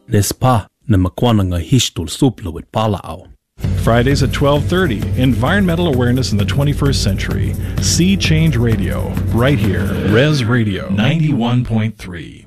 Nespa na makwananga hishtul supla with palao. Fridays at 12:30, Environmental Awareness in the 21st Century. Sea Change Radio, right here, Res Radio 91.3.